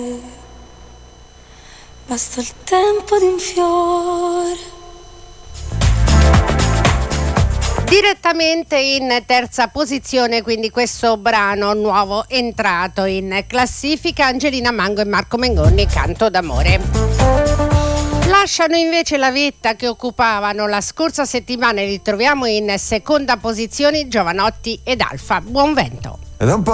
Basta il tempo di un fiore. Direttamente in terza posizione, quindi questo brano nuovo entrato in classifica, Angelina Mango e Marco Mengoni, Canto d'amore. Lasciano invece la vetta che occupavano la scorsa settimana e li troviamo in seconda posizione Giovanotti ed Alfa. Buon vento. Ed è un po'